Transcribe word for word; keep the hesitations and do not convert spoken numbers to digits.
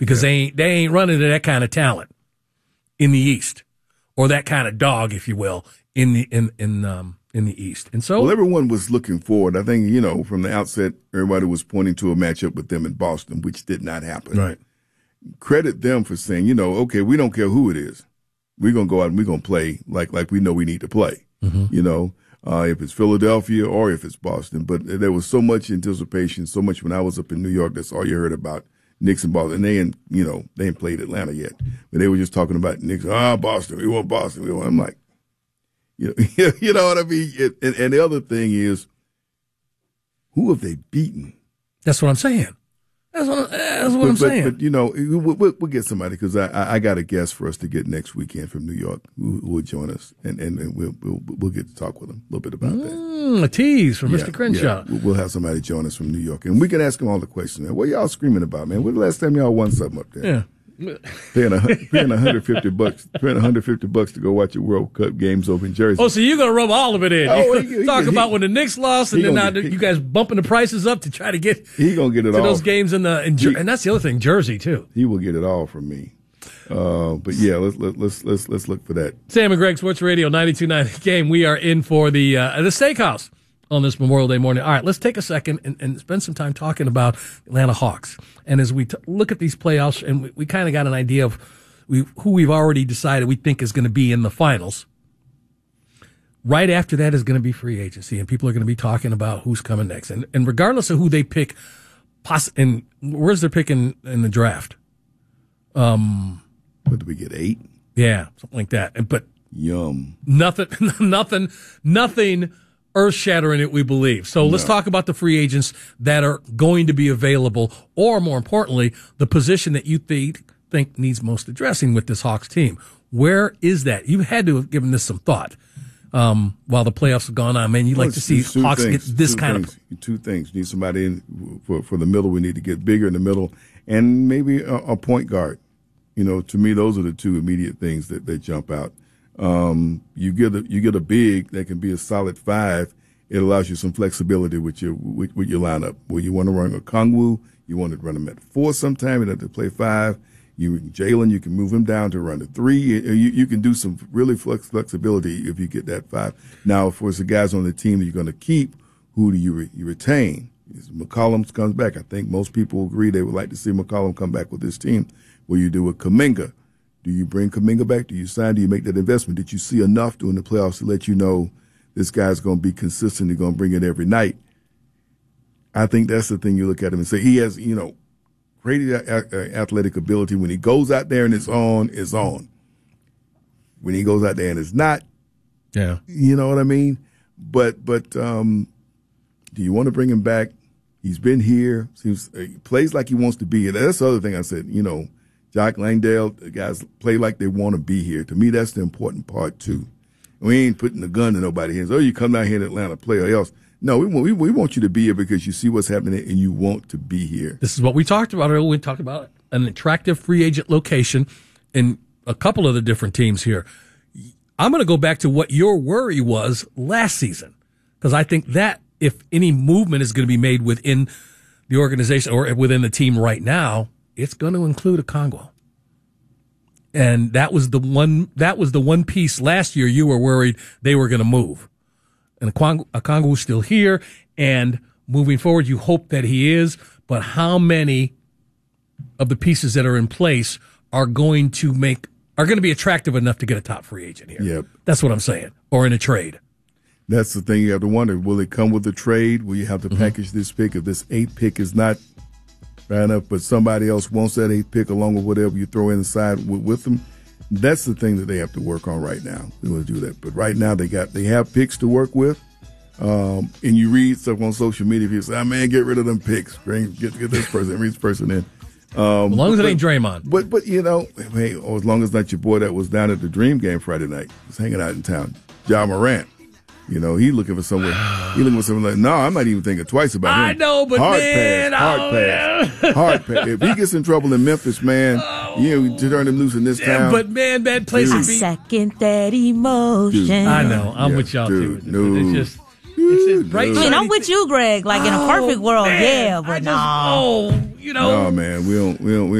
because yeah. they ain't they ain't running to that kind of talent in the East, or that kind of dog, if you will, in the in in um in the East. And so, well, everyone was looking forward. I think, you know, from the outset, everybody was pointing to a matchup with them in Boston, which did not happen. Right. Credit them for saying, you know, okay, we don't care who it is. We're going to go out and we're going to play like like we know we need to play, mm-hmm. you know, uh, if it's Philadelphia or if it's Boston. But there was so much anticipation, so much when I was up in New York, that's all you heard about Knicks and Boston. And they ain't, you know, they ain't played Atlanta yet. But they were just talking about Knicks. Ah, Boston, we want Boston. We want. I'm like, you know, you know what I mean? It, and, and the other thing is, who have they beaten? That's what I'm saying. That's what, that's what but, I'm but, saying. But, you know, we'll, we'll, we'll get somebody, because I, I, I got a guest for us to get next weekend from New York who, who will join us, and, and, and we'll, we'll we'll get to talk with him a little bit about mm, that. A tease from yeah, Mister Crenshaw. Yeah. We'll have somebody join us from New York, and we can ask him all the questions. Man, what y'all screaming about, man? When the last time y'all won something up there? Yeah. Paying, a, paying one hundred fifty bucks, paying one hundred fifty bucks to go watch your World Cup games over in Jersey. Oh, so you're gonna rub all of it in? Oh, you he, talk he, about he, when the Knicks lost, and then now get, you guys bumping the prices up to try to get he gonna get it to all. those games in the in Jer- he, and that's the other thing, Jersey too. He will get it all from me. Uh, but yeah, let's let, let's let's let's look for that. Sam and Greg, Sports Radio ninety-two point nine The Game. We are in for the uh, the Steakhouse on this Memorial Day morning. All right, let's take a second and, and spend some time talking about Atlanta Hawks. And as we t- look at these playoffs, and we, we kind of got an idea of we, who we've already decided we think is going to be in the finals. Right after that is going to be free agency, and people are going to be talking about who's coming next. And, and regardless of who they pick, poss- and where's their pick in, in the draft? Um, what did we get? Eight? Yeah, something like that. And, but yum, nothing, nothing, nothing earth-shattering it, we believe. So let's no. talk about the free agents that are going to be available, or more importantly, the position that you think think needs most addressing with this Hawks team. Where is that? You had to have given this some thought um, while the playoffs have gone on. Man, you'd well, like to see Hawks things, get this kind things, of two things. Need somebody in for for the middle. We need to get bigger in the middle, and maybe a, a point guard. You know, to me, those are the two immediate things that, that jump out. Um, you get a, you get a big that can be a solid five. It allows you some flexibility with your with, with your lineup. Where you want to run a Kongwu, you want to run him at four sometime, you have to play five. You Jalen, you can move him down to run the three. You, you can do some really flex, flexibility if you get that five. Now, for the guys on the team that you're going to keep, who do you re, you retain? If McCollum comes back, I think most people agree they would like to see McCollum come back with this team. What do you do with Kuminga? Do you bring Kuminga back? Do you sign? Do you make that investment? Did you see enough during the playoffs to let you know this guy's going to be consistent? He's going to bring it every night. I think that's the thing you look at him and say he has, you know, great athletic ability. When he goes out there and it's on, it's on. When he goes out there and it's not, yeah, you know what I mean? But but um, do you want to bring him back? He's been here. Seems he plays like he wants to be here. That's the other thing I said. You know, Jock Langdale, the guys play like they want to be here. To me, that's the important part too. We ain't putting the gun in nobody's hands. Oh, you come down here in Atlanta, play or else. No, we want, we, we want you to be here because you see what's happening and you want to be here. This is what we talked about earlier. We talked about an attractive free agent location in a couple of the different teams here. I'm going to go back to what your worry was last season, because I think that if any movement is going to be made within the organization or within the team right now, it's going to include a Okongwu. And that was the one, that was the one piece last year you were worried they were going to move. And Okongwu is still here, and moving forward, you hope that he is. But how many of the pieces that are in place are going to make are going to be attractive enough to get a top free agent here? Yep. That's what I'm saying. Or in a trade. That's the thing you have to wonder. Will it come with a trade? Will you have to mm-hmm. package this pick? If this eighth pick is not right enough, but somebody else wants that eighth pick along with whatever you throw inside with, with them, that's the thing that they have to work on right now. They want to do that. But right now they got they have picks to work with. Um, and you read stuff on social media, people say, oh, man, get rid of them picks. Bring, get, get this person, read this person in. Um, as long as but, it ain't Draymond. But, but you know, hey, or as long as not your boy that was down at the Dream game Friday night, was hanging out in town, Ja Morant. You know, he looking for somewhere. He looking for something like, no, I'm not even thinking twice about him. I know, but hard man, pass, hard oh, pass, man. hard pass. If he gets in trouble in Memphis, man, oh, you know, to turn him loose in this yeah, town. But man, that place dude. would be. I second that emotion. Dude. I know. I'm yeah, with y'all dude, too. No. It's just. It's just bright. I mean, I'm with you, Greg. Like in a perfect world, man, yeah, but I just, no. Oh, you know. No, man, we don't. We don't. We